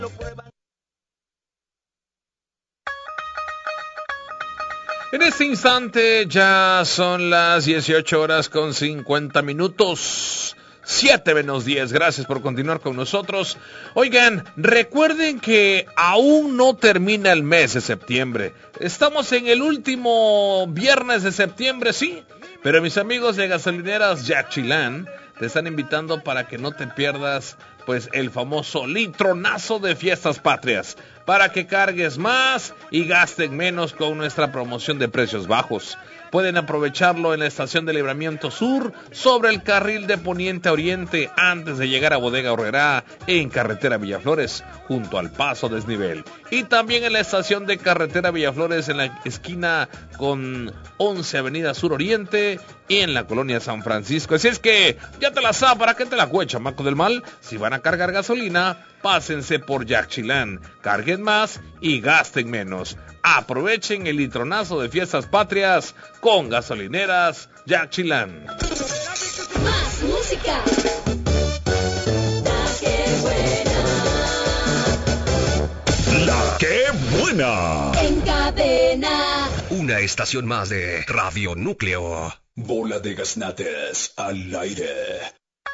En este instante ya son las 18:50. 7:10. Gracias por continuar con nosotros. Oigan, recuerden que aún no termina el mes de septiembre. Estamos en el último viernes de septiembre, sí. Pero mis amigos de gasolineras Yaxchilán te están invitando para que no te pierdas pues el famoso litronazo de Fiestas Patrias, para que cargues más y gasten menos con nuestra promoción de precios bajos. Pueden aprovecharlo en la estación de Libramiento Sur, sobre el carril de Poniente a Oriente, antes de llegar a Bodega Aurrerá, en Carretera Villaflores, junto al paso desnivel. Y también en la estación de Carretera Villaflores, en la esquina con 11 Avenida Sur Oriente, y en la colonia San Francisco. Así es que, ya te la sabes, ¿para qué te la cuecha, chamaco del mal? Si van a cargar gasolina, pásense por Yaxchilán, carguen más y gasten menos. Aprovechen el litronazo de Fiestas Patrias con gasolineras Yaxchilán. Más música. La que buena. En cadena. Una estación más de Radio Núcleo. Bola de gaznates al aire.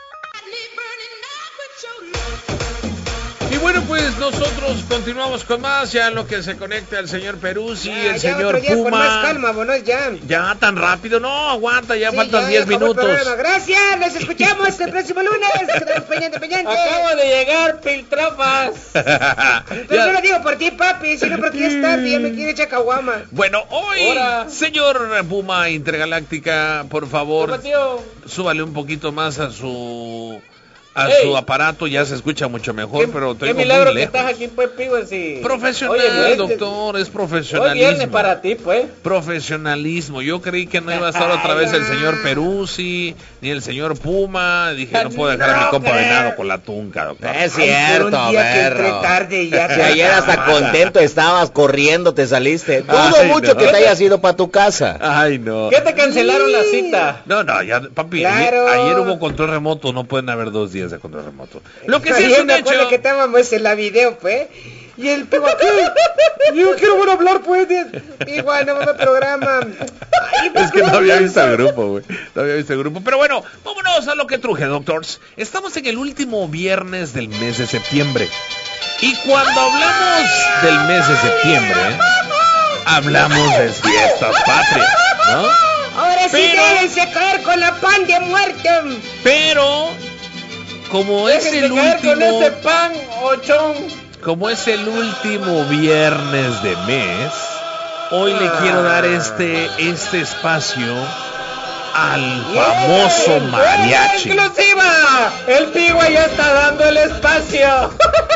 Y bueno, pues nosotros continuamos con más, ya en lo que se conecta el señor Peruzzi, el ya señor otro día Puma. con más calma, bueno, ya. Ya tan rápido, no, aguanta, ya Sí, faltan 10 acabó el minutos. programa. Gracias, nos escuchamos el próximo lunes. Pendiente. Acabo de llegar, piltrafas. Pero yo lo digo por ti, papi, si no porque ya es tarde, ya me quiere echar caguama. Bueno, hoy, Hola. señor Puma Intergaláctica, por favor, Toma, tío. súbale un poquito más a su Ey. su aparato, ya se escucha mucho mejor, pero te qué oigo milagro muy que lejos. estás aquí, pues, pigo, sí. Profesional, Oye, pues, doctor, es Hoy profesionalismo. viernes para ti, pues. Profesionalismo. Yo creí que no iba a estar otra vez el señor Peruzzi, ni el señor Puma. Dije, no puedo dejar a mi compa venado con la tunca, doctor. Es Ay, cierto, por un día que entré perro. tarde y ya. Si ayer hasta contento estabas corriendo, te saliste. Dudo Ay, mucho no. que te hayas ido para tu casa. Ay, no. ¿Qué te cancelaron la cita? No, ya, papi, Claro. ayer hubo control remoto, no pueden haber 2 días de control remoto. Lo que sí Ayer es un me acuerdo hecho. que estábamos en la video, pues. Y el pego aquí. Yo quiero bueno hablar, pues. Igual, no me programa. Ay, Es que no ¿cómo había pienso? visto el grupo, güey. No había visto el grupo. Pero bueno, vámonos a lo que truje, doctors. Estamos en el último viernes del mes de septiembre. Y cuando hablamos del mes de septiembre, hablamos de Fiestas Patrias, ¿no? Ahora sí Pero- déjense caer con la pan de muerte. Pero, como es Déjense el caer con último... ese pan, ochón. Como es el último viernes de mes, hoy le quiero dar este espacio al famoso mariachi. ¡Exclusiva! El pigo ya está dando el espacio.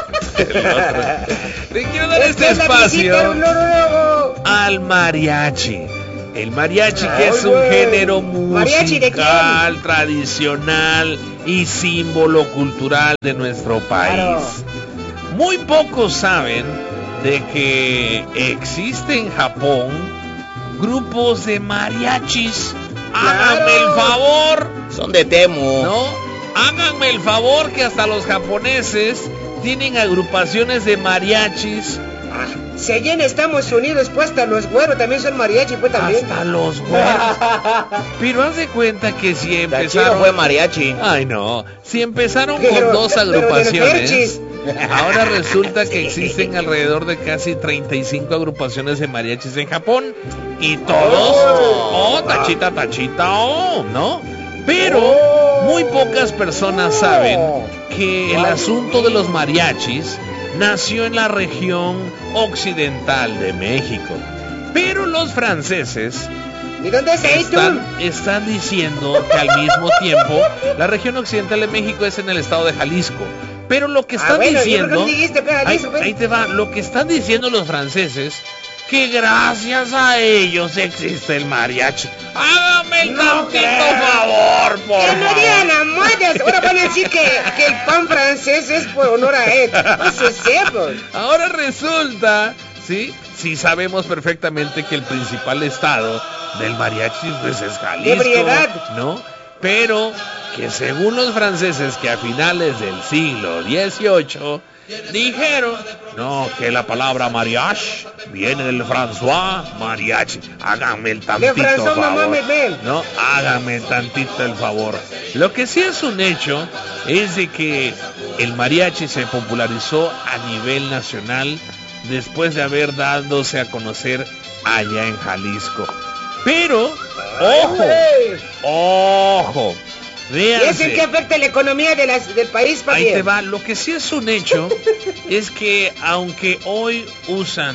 Le quiero dar este Es la visita de espacio un nuevo. al mariachi. El mariachi, que Ay, es un güey. género ¿Mariachi de musical, tradicional y símbolo cultural de nuestro país. Claro. Muy pocos saben de que existe en Japón grupos de mariachis. Háganme el favor, Son de Temu. ¿no? Háganme el favor que hasta los japoneses tienen agrupaciones de mariachis. Si allá en Estados Unidos, pues hasta los güeros también son mariachi, pues también. Hasta los güeros. Pero haz de cuenta que si La chino empezaron... fue mariachi. Ay, no. Si empezaron Pero- con 2 pero del agrupaciones, Ferchis. ahora resulta que existen alrededor de casi 35 agrupaciones de mariachis en Japón. Y todos, tachita, ¿no? Pero muy pocas personas saben que el asunto de los mariachis nació en la región occidental de México. Pero los franceses ¿Y dónde es ahí tú? están diciendo que al mismo tiempo la región occidental de México es en el estado de Jalisco. Pero lo que están Bueno, yo creo diciendo, que dijiste, pues, Jalisco, pues. ahí te va, lo que están diciendo los franceses, que gracias a ellos existe el mariachi. Hágame el tantito favor, por Que no favor. digan a madres. Ahora van a decir que el pan francés es por honor a él. Eso es cierto. Ahora resulta, ¿sí? Sí sabemos perfectamente que el principal estado del mariachi pues es Jalisco, De ebriedad. ¿no? Pero que según los franceses, que a finales del siglo XVIII dijeron, no, que la palabra mariage viene del François mariachi. Háganme el tantito François, favor. mamá, ven. No, háganme tantito el favor. Lo que sí es un hecho es de que el mariachi se popularizó a nivel nacional después de haber dándose a conocer allá en Jalisco. Pero, ojo, ¿Y eso en qué véanse, afecta la economía del país, papi? ahí te va. Lo que sí es un hecho es que aunque hoy usan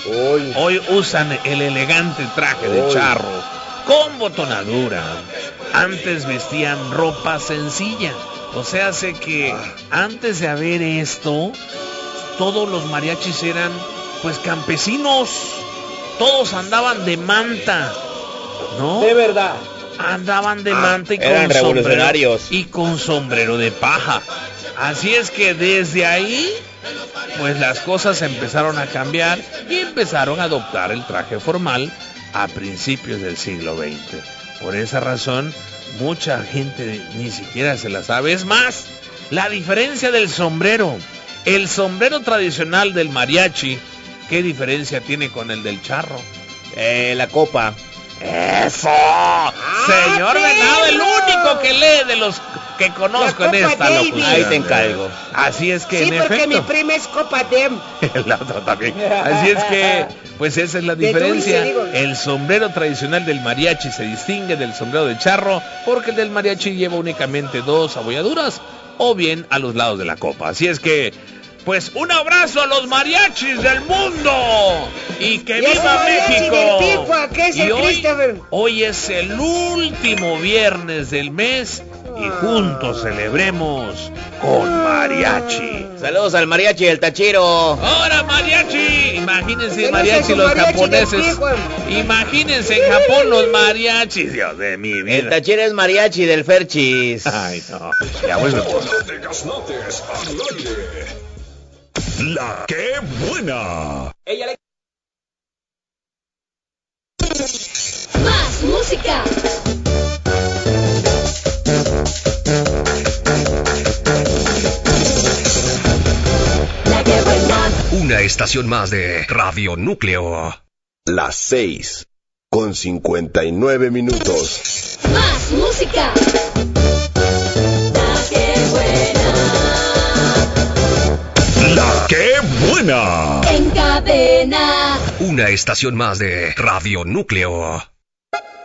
el elegante traje de charro con botonadura, antes vestían ropa sencilla. O sea, sé que antes de haber esto, todos los mariachis eran pues campesinos. Todos andaban de manta, ¿no? De verdad. Andaban de manta y eran con revolucionarios. sombrero, y con sombrero de paja. Así es que desde ahí, pues las cosas empezaron a cambiar y empezaron a adoptar el traje formal a principios del siglo XX. Por esa razón, mucha gente ni siquiera se la sabe. Es más, la diferencia del sombrero. El sombrero tradicional del mariachi, ¿qué diferencia tiene con el del charro? La copa. ¡Eso! Señor Venado, el único que lee de los que conozco en La Copa esta Davis. locución. Ahí te encargo. Así es que Sí, en porque efecto. mi prima es Copa Dem. El otro también. Así es que, pues esa es la De diferencia. dulce, digo. El sombrero tradicional del mariachi se distingue del sombrero de charro porque el del mariachi lleva únicamente 2 abolladuras o bien a los lados de la copa. Así es que, pues un abrazo a los mariachis del mundo y que Y ese viva mariachi México. del Pico, ¿qué es Y el hoy, Christopher? hoy es el último viernes del mes y juntos celebremos con mariachi. Saludos al mariachi del Tachiro. ¡Ahora mariachi! Imagínense Que no mariachi sea su los mariachi japoneses. del Pico. Imagínense en Japón los mariachis. Dios de mi El vida. Tachiro es mariachi del Ferchis. Ay, no. Ya vuelve. Bola de Gaznates al aire. La que buena. Más música. La que buena. Una estación más de Radio Núcleo. Las 6:59. Más música. La que buena. La que buena. En cadena. Una estación más de Radio Núcleo.